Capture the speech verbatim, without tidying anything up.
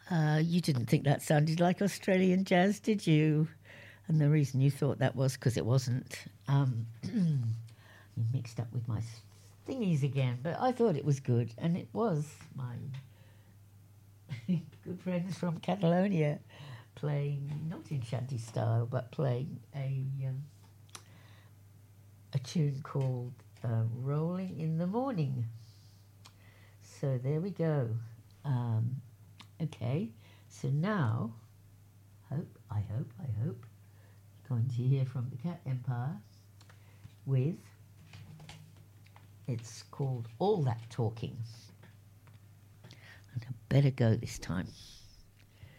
Uh, you didn't think that sounded like Australian jazz, did you? And the reason you thought that was because it wasn't. Um, you mixed up with my thingies again, but I thought it was good, and it was. My good friends from Catalonia playing, not in shanty style, but playing a um, a tune called uh, Rolling in the Morning. So there we go. Um, okay, so now, hope, I hope, I hope, you're going to hear from the Cat Empire with, it's called All That Talking. And I better go this time.